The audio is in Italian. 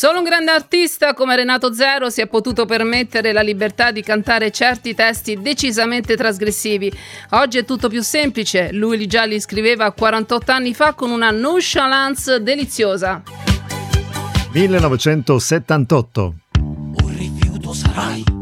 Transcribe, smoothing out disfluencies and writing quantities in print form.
Solo un grande artista come Renato Zero si è potuto permettere la libertà di cantare certi testi decisamente trasgressivi. Oggi è tutto più semplice, lui già li scriveva 48 anni fa con una nonchalance deliziosa. 1978. Un rifiuto sarai.